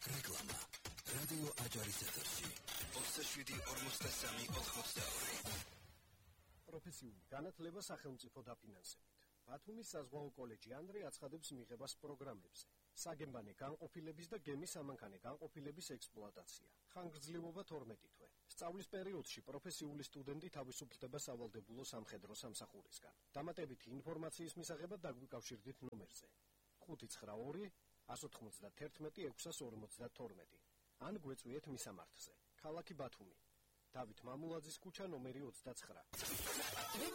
რეკლამა. რადიო აჯარის ეთერში 27-43-82. პროფესიული განათლება სახელმწიფო დაფინანსებით. ბათუმის საზღვაო კოლეჯი ანდრე აცხადებს მიღებას პროგრამებზე. საგემბანე განყოფილების და გემის ამანქანე განყოფილების ექსპლუატაცია. ხანგრძლივობა 12 თვე. სწავლის პერიოდში პროფესიული სტუდენტი თავისუფლდება სავალდებულო სამხედრო სამსახურისგან. დამატებითი ინფორმაციის მისაღებად დაგვიკავშირდით ნომერზე 592 191 652 ან გვეწვიეთ მისამართზე. ქალაქი ბათუმი. დავით მამულაძის ქუჩა ნომერი 29.